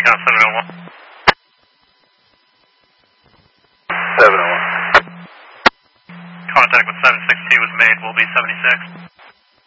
Icon 701. 701. Contact with 762 was made, will be 76.